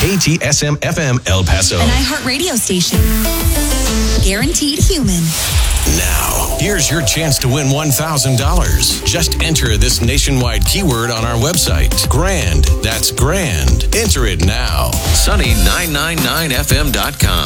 KTSM FM El Paso. An iHeart radio station. Guaranteed human. Now, here's your chance to win $1,000. Just enter this nationwide keyword on our website. Grand. That's grand. Enter it now. Sunny999fm.com.